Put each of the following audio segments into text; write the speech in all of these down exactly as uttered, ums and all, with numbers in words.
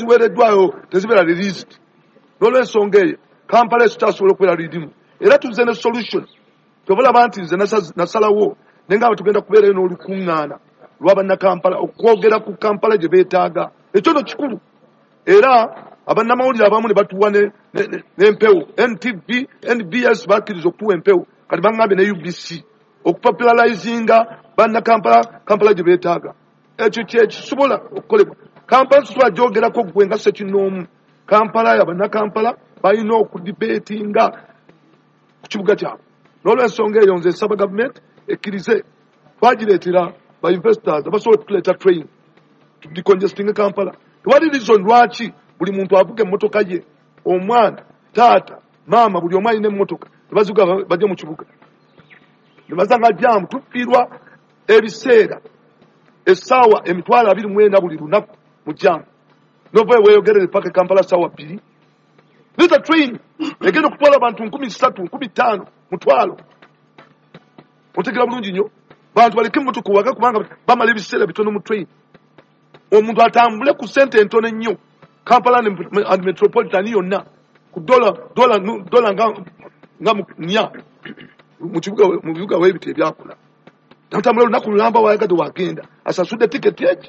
eziweereddwayo tezibeera released. N'olw'ensonga eyo Kampala ekitasobola okubeera ridimu era tuzze ne solution. Tobalaba nti nze nasalawo naye nga tugenda kubeerayo n'olukuŋŋaana lw'abannakampala okwogera ku Kampala gye beetaaga. Ekyo no kikulu. Era abannamawulire abamu ne batuwa n'empewo. N T V, N B S bakkiriza okutuwa empewo. Kati baŋŋambye ne U B C okupopularizinga bannakampala Kampala gye beetaaga. Ekyo kye kisobola okukolebwa. Kampala tusobola gyogerako gwe nga Ssekinnoomu. Kampala y'abannakampala balina okudibeetinga ku kibuga kyabwe. N'olw'ensonga eyo nze nsaba gavumenti ekkirize twagireetera ba investors abasobola okutuleeta train to decongesting Kampala. Tewali reason lwaki buli muntu avuga emmotoka ye, omwana, taata, maama, buli omu alina emmotoka tebazuga bajje mu kibuga. Ne basanga jaamu tufiirwa ebiseera essaawa emitwalo abiri mu ena buli lunaku mu jaamu. Nova weeyogerere paka Kampala ssaawa bbiri. This a train egenda okutwala abantu nkumi ssatu nkumi ttaano mutwalo. Otegera bulungi nnyo bantu baleke emmotoka waka kubanga bamala ebiseera bitono mu train. Omuntu atambule ku ssente entono ennyo Kampala and Metropolitan yonna ku dola dola dola nga nga nya mu kibuga mu bibuga webite ebyakola. Natambula olunaku lulamba wayagade wagenda asasudde tiketi eki.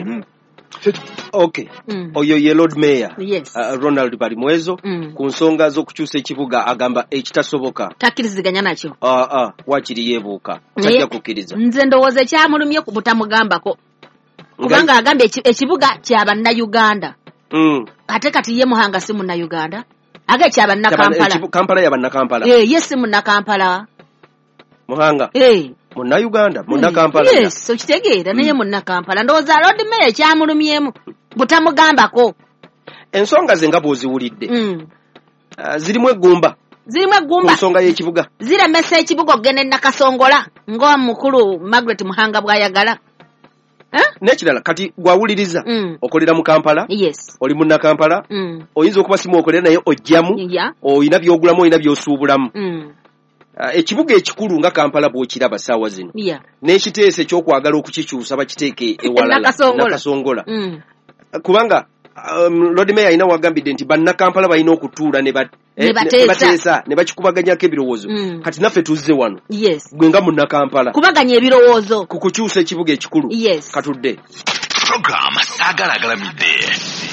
Okay. Mm. Oyo ye Lord Mayor yes. uh, Ronald Balimwezo mm. ku nsonga z'okukyusa ekibuga agamba ekitasoboka takkiriziganya nakyo. Ah uh, uh, wakiri yebuuka tajja kukkiriza. Nze ndowooza kyamulumye ku butamugambako kubanga agambye ekibuga ky'abanna Uganda. Mm. Ate kati ye Muhanga si munna Uganda aga ky'abanna Kampala. Kampala y'abanna Kampala. Eh yes munna Kampala. Muhanga. Eh munna Uganda munna Kampala. Yes so kitegeera naye munna Kampala ndowooza Lord Mayor kyamulumyemu butamugambako. Ensonga ze nga bw'oziwulidde mm. uh, zirimu eggumba zirimu eggumba ku nsonga y'ekibuga ziremesa ekibuga ogenda Nakasongola ng'omukulu Margaret Muhanga bw'ayagala. Eh? Nekirala kati gwawuliriza mm. okolera mu Kampala. Yes. Oli munna Kampala. Mm. Oyinza okuba simu okolera naye ojjamu. Yeah. Oyina byogulamu oyina byosuubulamu. Mm. Uh, ekibuga ekikulu nga Kampala bw'okiraba ssaawa zino. Yeah. N'ekiteeso ekyokwagala okukikyusa bakiteeke ewalala. Nakasongola. Nakasongola. Mm. Uh, kubanga um, Lord Mayor ayina wagambidde nti banna Kampala balina okutuula ne bat ne bateesa ne bakikubaganyako ebirowoozo. Mm. Kati naffe tuzze wano. Yes. Gwe nga munna Kampala. Kubaganya ebirowoozo. Ku kukyusa ekibuga ekikulu. Yes. Katudde. Program Sagalagalamidde.